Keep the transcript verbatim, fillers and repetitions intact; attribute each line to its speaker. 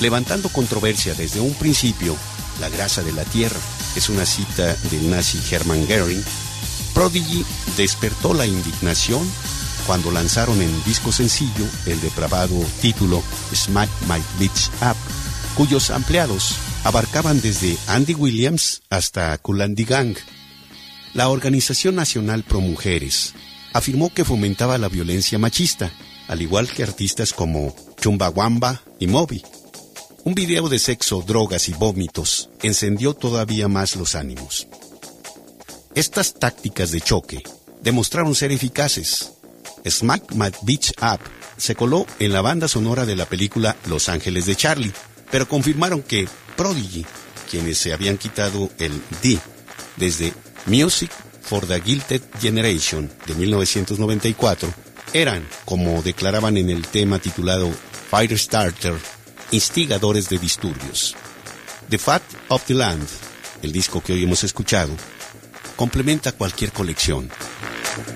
Speaker 1: Levantando controversia desde un principio, la grasa de la tierra es una cita del nazi Hermann Göring. Prodigy despertó la indignación cuando lanzaron en disco sencillo el depravado título Smack My Bitch Up, cuyos ampliados abarcaban desde Andy Williams hasta Kool and the Gang. La Organización Nacional Pro Mujeres afirmó que fomentaba la violencia machista, al igual que artistas como Chumbawamba y Moby. Un video de sexo, drogas y vómitos encendió todavía más los ánimos. Estas tácticas de choque demostraron ser eficaces. Smack My Bitch Up se coló en la banda sonora de la película Los Ángeles de Charlie, pero confirmaron que Prodigy, quienes se habían quitado el D desde Music for the Gilded Generation de mil novecientos noventa y cuatro, eran, como declaraban en el tema titulado Firestarter, instigadores de disturbios. The Fat of the Land, el disco que hoy hemos escuchado, complementa cualquier colección